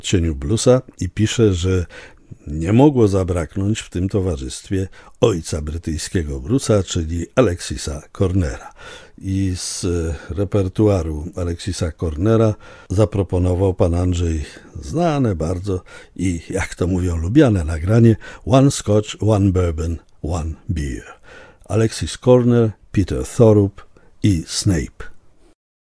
cieniu bluesa i pisze, że nie mogło zabraknąć w tym towarzystwie ojca brytyjskiego bluesa, czyli Alexisa Cornera. I z repertuaru Alexisa Cornera zaproponował pan Andrzej znane bardzo i, jak to mówią, lubiane nagranie One Scotch, One Bourbon, One Beer. Alexis Corner, Peter Thorup i Snape.